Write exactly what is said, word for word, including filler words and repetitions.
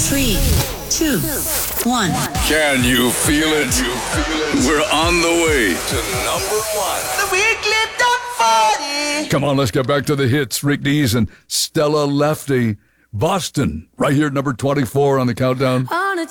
Three, two, one. Can you feel it? You feel it? We're on the way to number one. The weekly top forty. Come on, let's get back to the hits. Rick Dees and Stella Lefty. Boston, right here at number twenty-four on the countdown. On a